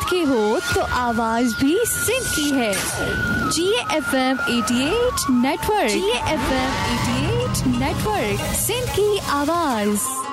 सिंध के हो तो आवाज भी सिंध की है। GFM 88 network, GFM 88 network, Sindh की आवाज।